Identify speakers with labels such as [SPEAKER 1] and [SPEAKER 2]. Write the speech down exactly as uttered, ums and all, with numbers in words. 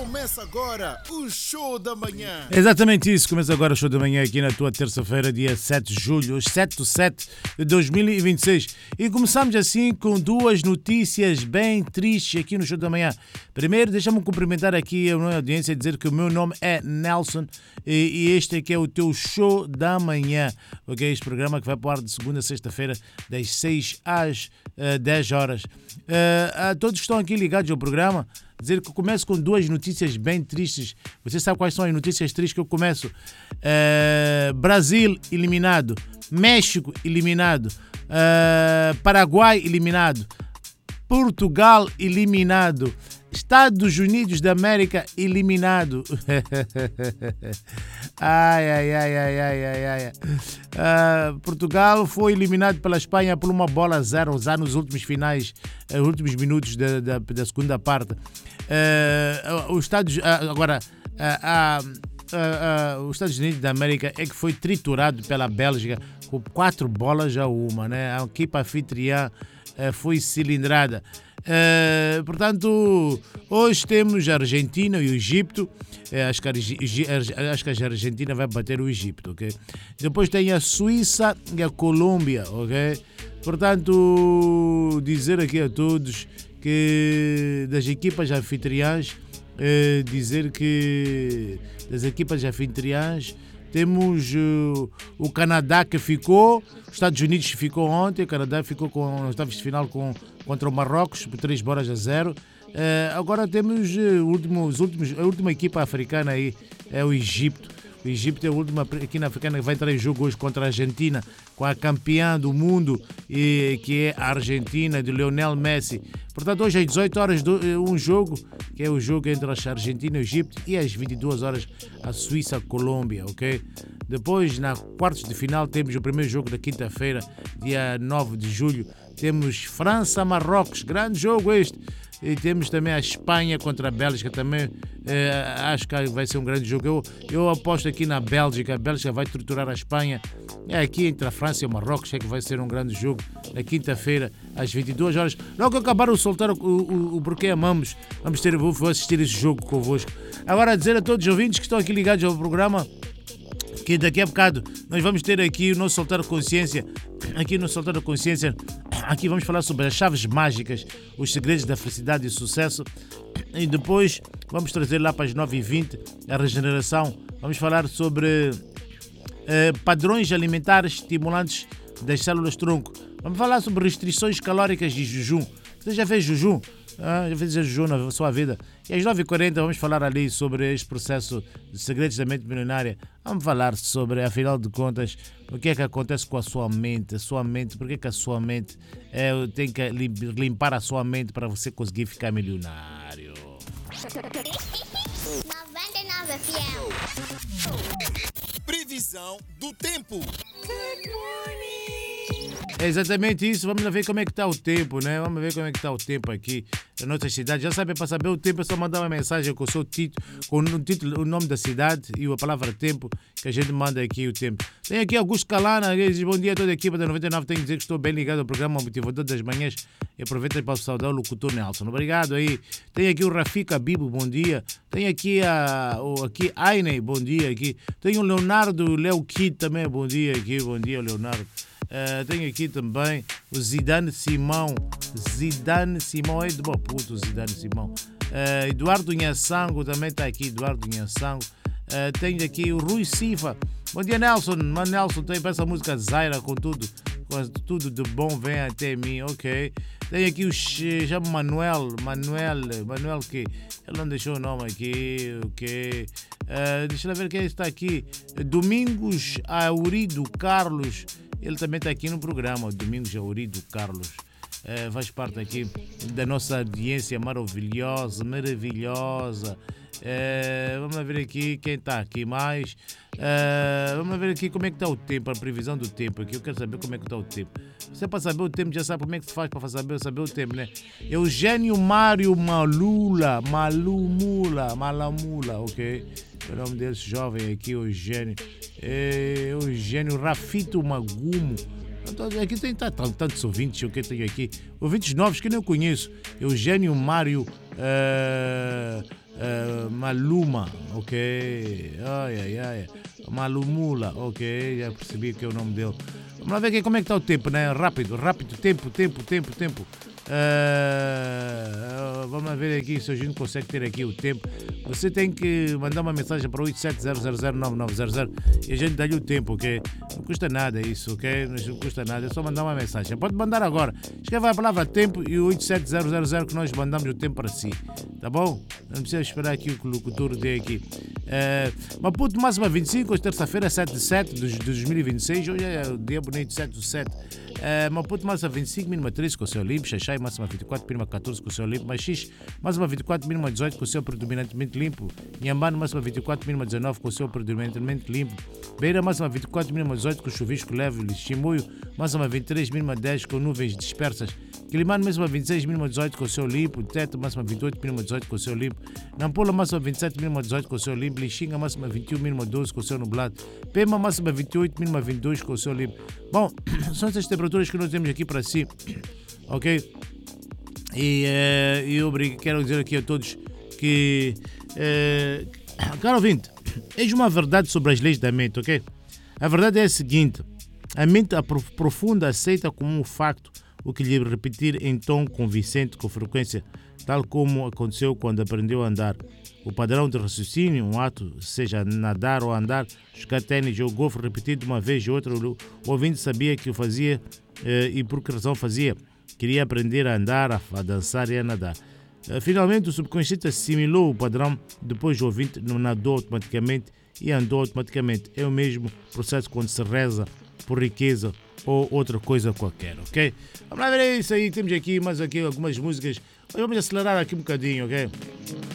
[SPEAKER 1] Começa agora o Show da Manhã.
[SPEAKER 2] Exatamente isso, começa agora o Show da Manhã aqui na tua terça-feira, dia sete de julho, sete de setembro de dois mil e vinte e seis. E começamos assim com duas notícias bem tristes aqui no Show da Manhã. Primeiro, deixa-me cumprimentar aqui a minha audiência e dizer que o meu nome é Nelson e, e este aqui é o teu Show da Manhã. Ok, este programa que vai para o ar de segunda a sexta-feira, das seis às uh, dez horas. Uh, a todos que estão aqui ligados ao programa, dizer que eu começo com duas notícias bem tristes. Você sabe quais são as notícias tristes que eu começo? Uh, Brasil eliminado, México eliminado, uh, Paraguai eliminado, Portugal eliminado, Estados Unidos da América eliminado. ai, ai, ai, ai, ai, ai, ai. Uh, Portugal foi eliminado pela Espanha por uma bola a zero já nos últimos finais, uh, últimos minutos da, da, da segunda parte. Uh, os Estados, uh, agora, uh, uh, uh, uh, os Estados Unidos da América é que foi triturado pela Bélgica com quatro bolas a uma, né? A equipa anfitriã uh, foi cilindrada. Uh, portanto, hoje temos a Argentina e o Egito. Uh, acho, que a, acho que a Argentina vai bater o Egito, ok? Depois tem a Suíça e a Colômbia, ok? Portanto, dizer aqui a todos que das equipas anfitriãs, uh, dizer que das equipas anfitriãs temos uh, o Canadá que ficou, os Estados Unidos ficou ontem, o Canadá ficou com os oitavos de final com, contra o Marrocos por três bolas a zero. Uh, agora temos uh, último, os últimos, a última equipa africana aí é o Egito. O Egito é a última equipa africana que vai entrar em jogo hoje contra a Argentina, com a campeã do mundo, e, que é a Argentina, de Lionel Messi. Portanto, hoje às dezoito horas, um jogo, que é o jogo entre a Argentina e o Egito, e às vinte e duas horas, a Suíça-Colômbia, ok? Depois, na quartos de final, temos o primeiro jogo da quinta-feira, dia nove de julho. Temos França-Marrocos, grande jogo este. E temos também a Espanha contra a Bélgica também. Eh, acho que vai ser um grande jogo. Eu, eu aposto aqui na Bélgica. A Bélgica vai triturar a Espanha. É aqui entre a França e o Marrocos é que vai ser um grande jogo na quinta-feira às vinte e duas horas. Logo acabaram de soltar o, o, o Porquê Amamos. Vamos ter, vou, vou assistir esse jogo convosco. Agora dizer a todos os ouvintes que estão aqui ligados ao programa que daqui a bocado nós vamos ter aqui o nosso Soltar a Consciência. Aqui no Soltar a Consciência, aqui vamos falar sobre as chaves mágicas, os segredos da felicidade e sucesso. E depois vamos trazer lá para as nove e vinte a regeneração. Vamos falar sobre eh, padrões alimentares estimulantes das células-tronco. Vamos falar sobre restrições calóricas de jejum. Você já fez jejum? Ah, já fez jejum na sua vida? E às nove e quarenta vamos falar ali sobre este processo de segredos da mente milionária. Vamos falar sobre, afinal de contas, o que é que acontece com a sua mente. A sua mente, porque é que a sua mente é, tem que limpar a sua mente para você conseguir ficar milionário.
[SPEAKER 3] noventa e nove F M.
[SPEAKER 1] Previsão do tempo.
[SPEAKER 3] Good morning.
[SPEAKER 2] É exatamente isso, vamos lá ver como é que está o tempo, né? Vamos ver como é que está o tempo aqui na nossa cidade. Já sabe, para saber o tempo é só mandar uma mensagem com o seu título, com o título, o nome da cidade e a palavra tempo, que a gente manda aqui o tempo. Tem aqui Augusto Calana, que diz bom dia a toda a equipa da noventa e nove, tenho que dizer que estou bem ligado ao programa Motivador das Manhãs e aproveito para saudar o locutor Nelson. Obrigado aí. Tem aqui o Rafika Bibo, bom dia. Tem aqui a o, aqui Aine, bom dia aqui. Tem o Leonardo Leo Kid também, bom dia aqui, bom dia Leonardo. Uh, tenho aqui também o Zidane Simão. Zidane Simão é de boa puta, o Zidane Simão. Uh, Eduardo Nhaçango também está aqui. Eduardo Nhaçango. Uh, tenho aqui o Rui Sifa. Bom dia, Nelson. Mano, Nelson, tem essa música Zaira com tudo. Com tudo de bom vem até mim, ok. Tenho aqui o chama Manuel. Manuel. Manuel que? Ele não deixou o nome aqui, ok. Uh, deixa eu ver quem está aqui. Domingos Aurido Carlos. Ele também está aqui no programa, Domingos Aurido Carlos. Uh, faz parte aqui da nossa audiência maravilhosa, maravilhosa. Uh, vamos ver aqui quem está aqui mais. Uh, vamos ver aqui como é que está o tempo, a previsão do tempo aqui. Eu quero saber como é que está o tempo. Você para saber o tempo já sabe como é que se faz para saber, saber o tempo, né? Eugênio Mário Malula, Malumula, Malamula, ok? O nome desse jovem aqui, Eugênio. É, Eugênio Rafito Magumo. Aqui tem tá, tantos ouvintes que eu tenho aqui. Ouvintes novos que nem eu conheço. Eugênio Mário uh, uh, Maluma, ok. Ai, ai, ai. Malumula, ok. Já percebi que é o nome dele. Vamos lá ver aqui como é que está o tempo, né? Rápido, rápido. Tempo, tempo, tempo, tempo. Uh, vamos ver aqui se a gente consegue ter aqui o tempo. Você tem que mandar uma mensagem para oito sete zero zero zero nove nove zero zero e a gente dá-lhe o tempo, ok? Não custa nada isso, ok? Não custa nada, é só mandar uma mensagem. Pode mandar agora. Escreva a palavra tempo e o oito sete zero zero zero que nós mandamos o tempo para si. Tá bom? Não precisa esperar aqui o que o locutor dê aqui. Uh, Maputo máxima vinte e cinco, hoje terça-feira, sete de setembro de dois mil e vinte e seis. Hoje é o dia bonito, sete de setembro. Uh, Maputo máxima vinte e cinco, mínima treze com o céu limpo. Xaxai máxima vinte e quatro, mínima catorze com o céu limpo. Machis máxima vinte e quatro, mínima dezoito com o céu predominantemente limpo. Inhambane máxima vinte e quatro, mínima dezenove com o céu predominantemente limpo. Beira máxima vinte e quatro, mínima dezoito com chuvisco leve. Chimoio máxima vinte e três, mínima dez com nuvens dispersas. Quilimane máxima vinte e seis, mínima dezoito com o céu limpo. Teto máxima vinte e oito, mínima dezoito com o céu limpo. Nampula máxima vinte e sete, mínima dezoito com o céu limpo. Lixinga máxima vinte e um, mínima doze com o céu nublado. Pema máxima vinte e oito, mínima vinte e dois com o céu limpo. Bom, são essas temperaturas que nós temos aqui para si, ok? E uh, eu quero dizer aqui a todos que, uh, caro ouvinte, eis uma verdade sobre as leis da mente, ok? A verdade é a seguinte: a mente profunda aceita como um facto o que lhe repetir em tom convincente com frequência, tal como aconteceu quando aprendeu a andar. O padrão de raciocínio, um ato, seja nadar ou andar, jogar ténis ou golfe, repetido uma vez e outra, o ouvinte sabia que o fazia eh, e por que razão fazia. Queria aprender a andar, a, a dançar e a nadar. Eh, finalmente, o subconsciente assimilou o padrão, depois o ouvinte nadou automaticamente e andou automaticamente. É o mesmo processo quando se reza por riqueza ou outra coisa qualquer, ok? Vamos lá ver isso aí, temos aqui mais aqui algumas músicas. Vamos acelerar aqui um bocadinho, ok?